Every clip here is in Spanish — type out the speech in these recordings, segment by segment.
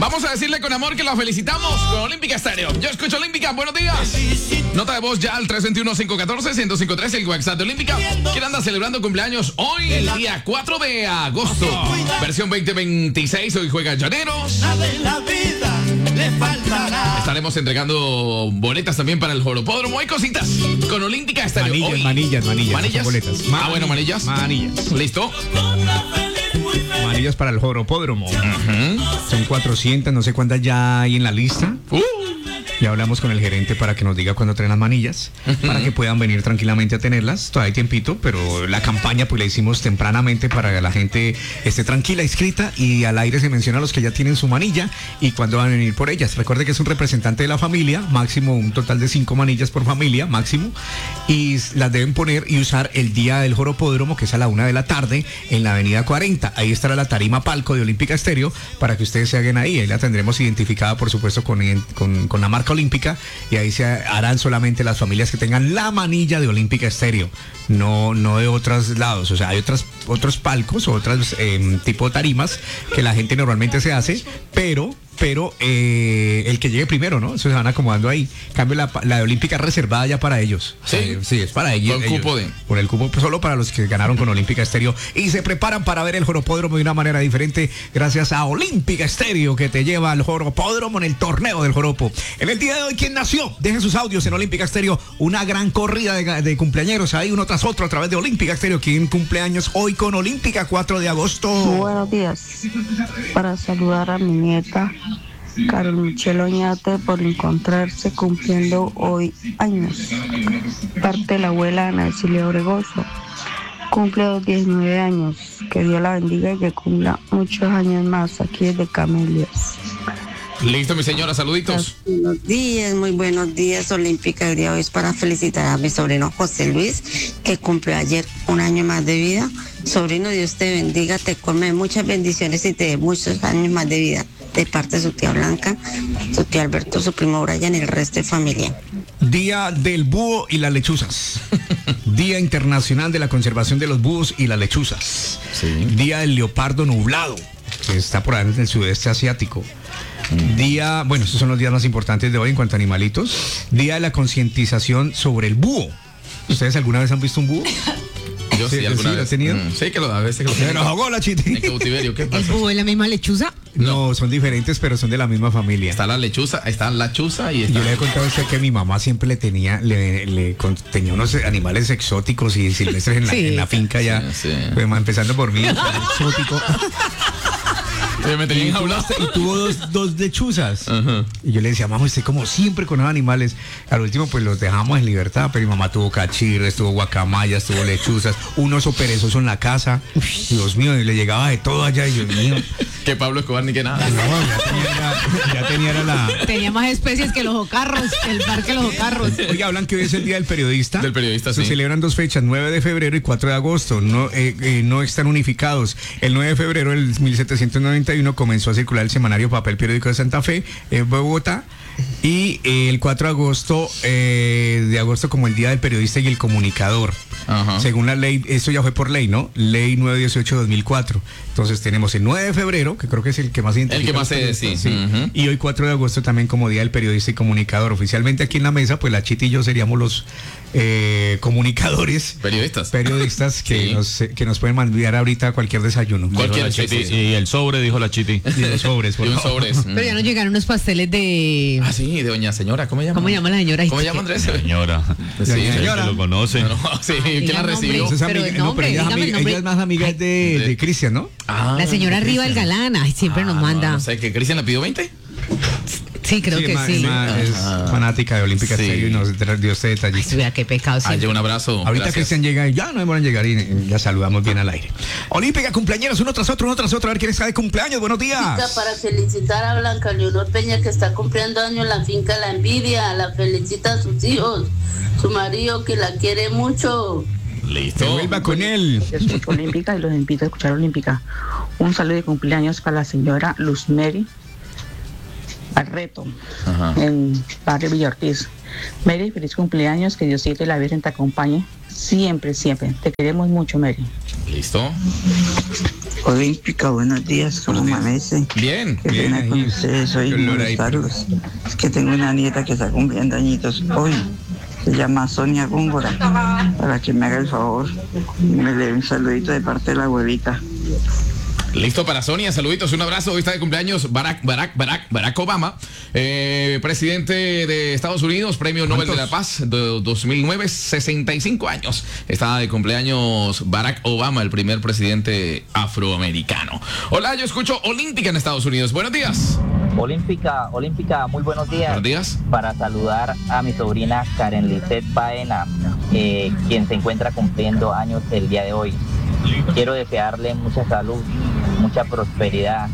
Vamos a decirle con amor que la felicitamos con Olímpica Estéreo. Yo escucho Olímpica, buenos días. Nota de voz ya al 321-514-1053, el WhatsApp de Olímpica. ¿Quién anda celebrando cumpleaños hoy, el día 4 de agosto? Versión 2026, hoy juega Llaneros. Estaremos entregando boletas también para el Joropódromo. Hay cositas con Olímpica Estéreo. Manillas. Boletas. Bueno, manillas. ¿Listo? Manillas para el Joropódromo. Son 400, no sé cuántas ya hay en la lista. Ya hablamos con el gerente para que nos diga cuándo traen las manillas, para que puedan venir tranquilamente a tenerlas. Todavía hay tiempito, pero la campaña pues la hicimos tempranamente para que la gente esté tranquila, inscrita, y al aire se menciona a los que ya tienen su manilla y cuándo van a venir por ellas. Recuerde que es un representante de la familia, máximo un total de 5 manillas por familia, máximo, y las deben poner y usar el día del Joropódromo, que es a la 1 de la tarde, en la avenida 40. Ahí estará la tarima palco de Olímpica Estéreo para que ustedes se hagan ahí. Ahí la tendremos identificada, por supuesto, con la marca Olímpica, y ahí se harán solamente las familias que tengan la manilla de Olímpica Estéreo, no de otros lados. O sea, hay otros palcos, otras tipo tarimas que la gente normalmente se hace, pero el que llegue primero, ¿no? Eso se van acomodando ahí. En cambio, la de Olímpica es reservada ya para ellos. Sí, es para ellos. Por el cupo solo para los que ganaron con Olímpica Estéreo y se preparan para ver el Joropódromo de una manera diferente gracias a Olímpica Estéreo, que te lleva al Joropódromo en el torneo del Joropo. En el día de hoy, ¿quién nació? Dejen sus audios en Olímpica Estéreo. Una gran corrida de cumpleañeros ahí, uno tras otro, a través de Olímpica Estéreo. ¿Quién cumpleaños hoy con Olímpica? 4 de agosto. Buenos días. Para saludar a mi nieta Carol Michelle Oñate por encontrarse cumpliendo hoy años. Parte de la abuela Ana Cecilia Obregoso. Cumple 19 años. Que Dios la bendiga y que cumpla muchos años más aquí desde Camelias. Listo, mi señora, saluditos. Buenos días, muy buenos días. Olímpica, el día de hoy es para felicitar a mi sobrino José Luis, que cumplió ayer un año más de vida. Sobrino, Dios te bendiga, te colme muchas bendiciones y te dé muchos años más de vida, de parte de su tía Blanca, su tío Alberto, su primo Brian y el resto de familia. Día del búho y las lechuzas. Día internacional de la conservación de los búhos y las lechuzas. Sí. Día del leopardo nublado, que está por ahí en el sudeste asiático. Esos son los días más importantes de hoy en cuanto a animalitos. Día de la concientización sobre el búho. ¿Ustedes alguna vez han visto un búho? Yo sí, alguna vez. ¿Lo has tenido? Sí, a veces que Se nos ahogó la Chiti. En cautiverio, ¿qué pasa? ¿El búho es la misma lechuza? No, son diferentes, pero son de la misma familia. Está la lechuza y está... Yo le he contado a usted que mi mamá siempre le tenía unos animales exóticos y silvestres en la finca ya. Sí. Pues, empezando por mí, exótico. Y tuvo dos lechuzas. Y yo le decía, mamá, usted como siempre con los animales. Al último pues los dejamos en libertad, pero mi mamá tuvo cachirres, tuvo guacamayas, tuvo lechuzas, un oso perezoso en la casa. Dios mío, y le llegaba de todo allá, y Dios mío. Que Pablo Escobar ni que nada. Tenía más especies que los ocarros, el parque de los ocarros. Oye, hablan que hoy es el día del periodista. Del periodista, Se celebran 2 fechas, 9 de febrero y 4 de agosto. No están unificados. El 9 de febrero del 1791 comenzó a circular el semanario Papel Periódico de Santa Fe, Bogotá. Y el 4 de agosto como el Día del Periodista y el Comunicador. Ajá. Según la ley, eso ya fue por ley, ¿no? Ley 918-2004. Entonces tenemos el 9 de febrero, que creo que es el que más identifica. El que más se decide. Sí. Y hoy 4 de agosto también como Día del Periodista y Comunicador. Oficialmente aquí en la mesa, pues la Chiti y yo seríamos los comunicadores. Periodistas que nos pueden mandar ahorita cualquier desayuno. Cualquier Chiti. Y el sobre, dijo la Chiti. Y los sobres, por favor. Pero ya nos llegaron unos pasteles de... Ah, sí, de doña señora. ¿Cómo llama? ¿Cómo llama la señora? ¿Cómo llama Andrés? Señora. Sí, señora. Lo conoce. No, sí, ¿quién la recibió? Ella es más amiga de Cristian, ¿no? Ah, la señora Riva el Galán. Ay, siempre nos manda. No sé, ¿que Cristian le pidió 20? Sí, creo que sí. Es fanática de Olímpica Estéreo y nos dio este detallito. Ay, vea qué pecado. Un abrazo. Ahorita Cristian llega y ya no demoran en llegar y ya saludamos bien al aire. Olímpica, cumpleaños, uno tras otro. A ver quién está de cumpleaños. Buenos días. Para felicitar a Blanca Leonor Peña, que está cumpliendo años en la finca La Envidia. La felicita a sus hijos, su marido, que la quiere mucho. Listo. Vuelva con él. Yo escucho Olímpica y los invito a escuchar Olímpica. Un saludo de cumpleaños para la señora Luz Mary Barreto, en barrio Villa Ortiz. Mary, feliz cumpleaños, que Diosito y la Virgen te acompañe siempre. Te queremos mucho, Mary. Listo. Olímpica, buenos días, ¿cómo amanece? Bien. Qué pena con ustedes hoy molestarlos. Es que tengo una nieta que está cumpliendo añitos hoy. Se llama Sonia Góngora. Para que me haga el favor y me dé un saludito de parte de la abuelita. Listo para Sonia, saluditos, un abrazo. Hoy está de cumpleaños Barack Obama, presidente de Estados Unidos, Premio Nobel de la Paz de 2009, 65 años. Está de cumpleaños Barack Obama, el primer presidente afroamericano. Hola, yo escucho Olímpica en Estados Unidos. Buenos días. Olímpica, muy buenos días. Buenos días. Para saludar a mi sobrina Karen Lisset Baena, quien se encuentra cumpliendo años el día de hoy. Quiero desearle mucha salud, mucha prosperidad,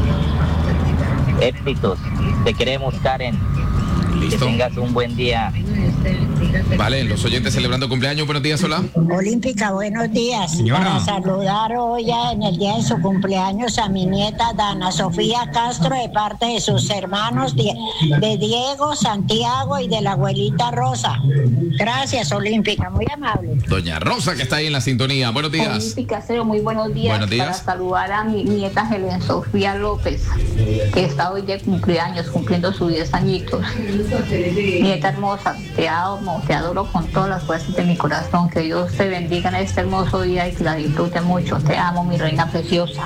éxitos. Te queremos, Karen. Listo. Que tengas un buen día. Vale, los oyentes celebrando cumpleaños. Buenos días, hola. Olímpica, buenos días. Señora. Para saludar hoy ya en el día de su cumpleaños a mi nieta Dana Sofía Castro de parte de sus hermanos de Diego, Santiago y de la abuelita Rosa. Gracias, Olímpica, muy amable. Doña Rosa, que está ahí en la sintonía. Buenos días. Olímpica Cero, muy buenos días. Buenos días. Para saludar a mi nieta Helen Sofía López, que está hoy de cumpleaños, cumpliendo sus 10 añitos. Nieta hermosa, te amo, te adoro con todas las fuerzas de mi corazón. Que Dios te bendiga en este hermoso día y que la disfrute mucho. Te amo, mi reina preciosa.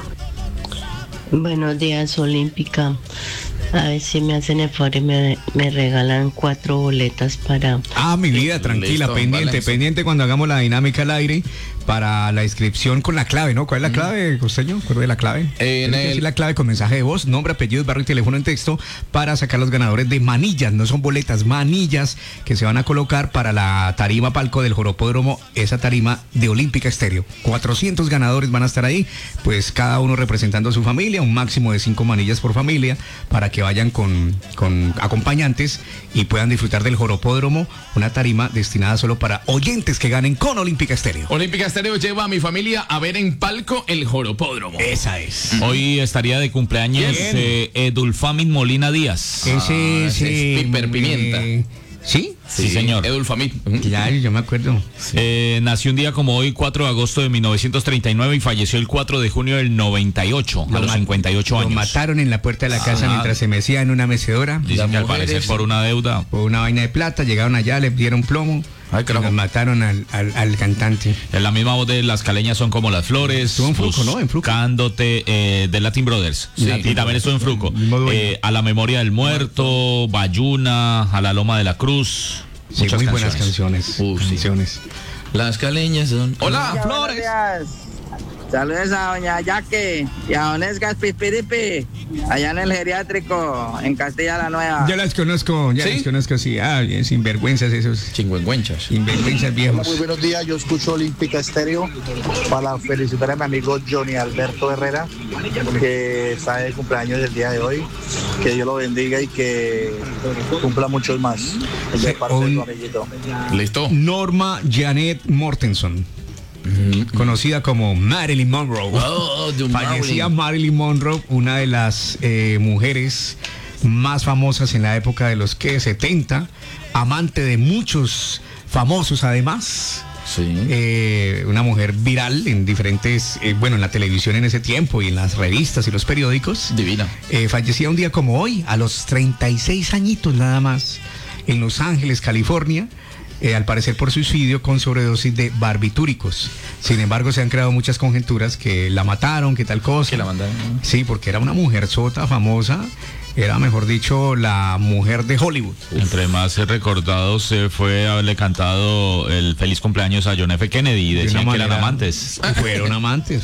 Buenos días, Olímpica. A ver si me hacen el favor y me regalan 4 boletas para... Mi vida, tranquila, Listo, pendiente cuando hagamos la dinámica al aire para la inscripción con la clave, ¿no? ¿Cuál es la clave, costeño? ¿Cuál es la clave? La clave con mensaje de voz, nombre, apellidos, barrio y teléfono en texto para sacar los ganadores de manillas, no son boletas, manillas que se van a colocar para la tarima palco del Joropódromo, esa tarima de Olímpica Estéreo. 400 ganadores van a estar ahí, pues cada uno representando a su familia, un máximo de 5 manillas por familia, para que vayan con acompañantes y puedan disfrutar del Joropódromo, una tarima destinada solo para oyentes que ganen con Olímpica Estéreo. Olímpica Estéreo lleva a mi familia a ver en palco el Joropódromo. Esa es. Hoy estaría de cumpleaños Edulfamid Molina Díaz. Ese es Piper Pimienta. ¿Sí? Sí, señor. Edulfamid. Ya, yo me acuerdo. Nació un día como hoy, 4 de agosto de 1939 y falleció el 4 de junio del 98, a los 58 años. Lo mataron en la puerta de la casa mientras se mecía en una mecedora. Dicen que al parecer por una deuda. Por una vaina de plata, llegaron allá, le dieron plomo. Y nos mataron al cantante. En la misma voz de Las Caleñas son como las flores. Estuvo en Fruco, ¿no? En Fruco. Buscándote, de Latin Brothers. Sí. Y también estuvo en Fruco. A la memoria del muerto, Bayuna, a la Loma de la Cruz. Sí, muchas muy canciones. buenas canciones. Las Caleñas son... Hola, Flores. Saludos a doña Yaque y a don Esgas Pipiripi, allá en el geriátrico, en Castilla la Nueva. Ya las conozco, sí. Bien, sinvergüenzas esos. Sinvergüenzas viejos. Muy buenos días, yo escucho Olímpica Estéreo para felicitar a mi amigo Johnny Alberto Herrera, que está de cumpleaños el día de hoy. Que Dios lo bendiga y que cumpla muchos más. De parte de su amiguito. Listo. Norma Janet Mortenson, conocida como Marilyn Monroe. Fallecía Marilyn Monroe, una de las mujeres más famosas en la época de los 70, amante de muchos famosos además. Sí. Una mujer viral en diferentes, en la televisión en ese tiempo y en las revistas y los periódicos. Divina. Fallecía un día como hoy, a los 36 añitos nada más, en Los Ángeles, California. Al parecer por suicidio con sobredosis de barbitúricos. Sin embargo, se han creado muchas conjeturas que la mataron, que tal cosa. Que la mandaron. Sí, porque era una mujer sota famosa. Era, mejor dicho, la mujer de Hollywood. Entre más recordados se fue haberle cantado el feliz cumpleaños a John F. Kennedy y decían que eran amantes. Fueron amantes.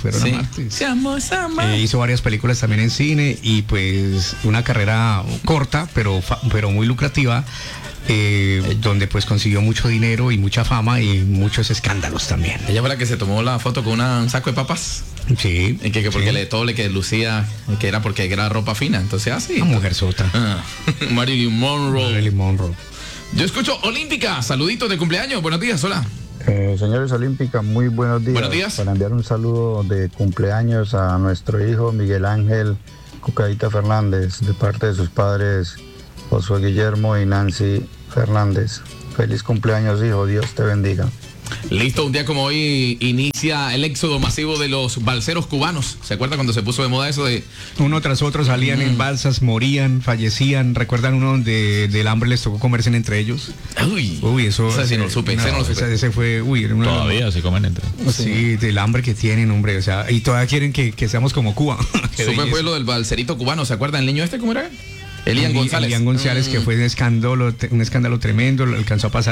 Hizo varias películas también en cine y pues una carrera corta, pero muy lucrativa. Donde pues consiguió mucho dinero y mucha fama y muchos escándalos también. Ella fue la que se tomó la foto con un saco de papas. Sí. Y que porque todo le que lucía, que era porque era ropa fina. Entonces así. Una mujer sota. Marilyn Monroe. Yo escucho Olímpica. Saluditos de cumpleaños. Buenos días, hola. Señores Olímpica, muy buenos días. Buenos días. Para enviar un saludo de cumpleaños a nuestro hijo Miguel Ángel Cucadita Fernández, de parte de sus padres Josué Guillermo y Nancy Fernández. Feliz cumpleaños, hijo, Dios te bendiga. Listo, un día como hoy inicia el éxodo masivo de los balseros cubanos. ¿Se acuerda cuando se puso de moda eso de...? Uno tras otro salían en balsas, morían, fallecían. ¿Recuerdan uno donde del hambre les tocó comerse entre ellos? Uy, eso... Ese sí no lo supe, ese no lo supe. Ese fue... era Todavía se comen entre ellos. Sí, del hambre que tienen, hombre. O sea, y todavía quieren que seamos como Cuba. Supe fue lo del balserito cubano. ¿Se acuerdan? ¿El niño este cómo era? Elian González. Elian González, que fue un escándalo tremendo, lo alcanzó a pasar